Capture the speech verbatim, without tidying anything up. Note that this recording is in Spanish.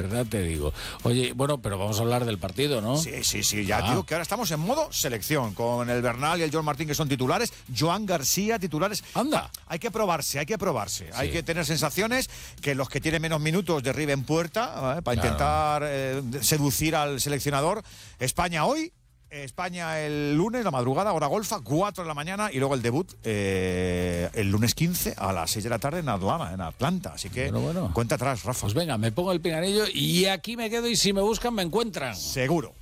verdad te digo. Oye, bueno, pero vamos a hablar del partido, ¿no? Sí, sí, sí, ya Ah. digo que ahora estamos en modo selección, con el Bernal y el Joan Martín que son titulares, Joan García titulares. Anda. Hay que probarse, hay que probarse, Sí. hay que tener sensaciones, que los que tienen menos minutos derriben puerta, ¿eh? Para Claro. intentar eh, seducir al seleccionador. España hoy, España el lunes, la madrugada, hora golfa, cuatro de la mañana, y luego el debut eh, el lunes quince a las seis de la tarde en Atlanta, en Atlanta. Así que Bueno, bueno. cuenta atrás, Rafa. Pues venga, me pongo el pinganillo y aquí me quedo y si me buscan me encuentran. Seguro.